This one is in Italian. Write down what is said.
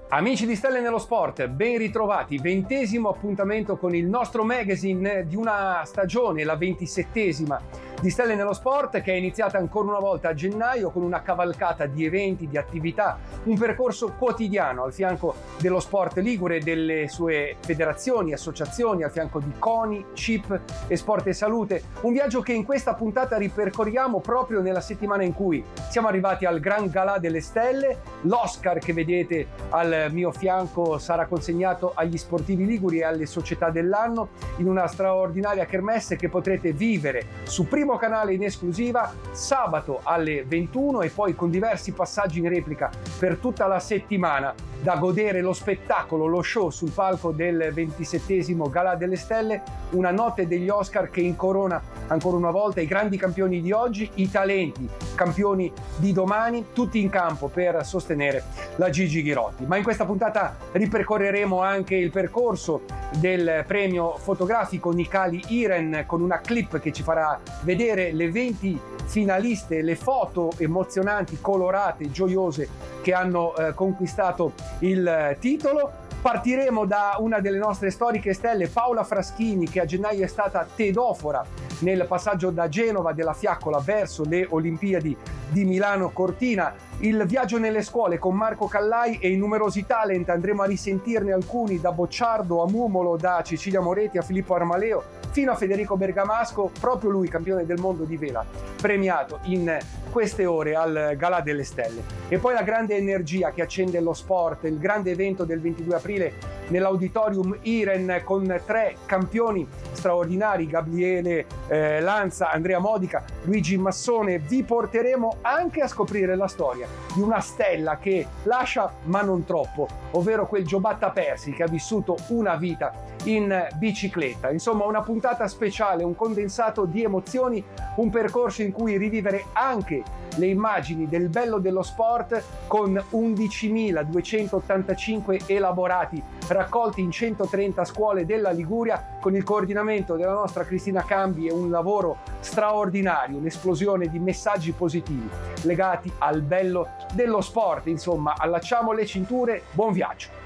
Amici di Stelle nello Sport, ben ritrovati, 20° appuntamento con il nostro magazine di una stagione, la 27ª di Stelle nello Sport, che è iniziata ancora una volta a gennaio con una cavalcata di eventi, di attività, un percorso quotidiano al fianco dello sport ligure e delle sue federazioni, associazioni, al fianco di CONI, CIP e Sport e Salute. Un viaggio che in questa puntata ripercorriamo proprio nella settimana in cui siamo arrivati al Gran Galà delle Stelle. L'Oscar che vedete al mio fianco sarà consegnato agli sportivi liguri e alle società dell'anno in una straordinaria kermesse che potrete vivere su Primo Canale in esclusiva sabato alle 21 e poi con diversi passaggi in replica per tutta la settimana, da godere lo spettacolo, lo show sul palco del 27° Galà delle Stelle, una notte degli Oscar che incorona ancora una volta i grandi campioni di oggi, i talenti campioni di domani, tutti in campo per sostenere la Gigi Ghirotti. Ma in questa puntata ripercorreremo anche il percorso del premio fotografico Nicali Iren con una clip che ci farà vedere le 20 finaliste, le foto emozionanti, colorate, gioiose che hanno conquistato il titolo. Partiremo da una delle nostre storiche stelle, Paola Fraschini, che a gennaio è stata tedofora nel passaggio da Genova della Fiaccola verso le Olimpiadi di Milano Cortina. Il viaggio nelle scuole con Marco Callai e i numerosi talent, andremo a risentirne alcuni, da Bocciardo a Mumolo, da Cecilia Moretti a Filippo Armaleo fino a Federico Bergamasco, proprio lui campione del mondo di vela, premiato in queste ore al Galà delle Stelle. E poi la grande energia che accende lo sport, il grande evento del 22 aprile nell'Auditorium Iren con 3 campioni straordinari, Gabriele Lanza, Andrea Modica, Luigi Massone. Vi porteremo anche a scoprire la storia di una stella che lascia ma non troppo, ovvero quel Giobatta Persi che ha vissuto una vita in bicicletta. Insomma, una puntata speciale, un condensato di emozioni, un percorso in cui rivivere anche le immagini del bello dello sport con 11.285 elaborati raccolti in 130 scuole della Liguria, con il coordinamento della nostra Cristina Cambi e un lavoro straordinario, un'esplosione di messaggi positivi legati al bello dello sport. Insomma, allacciamo le cinture, buon viaggio!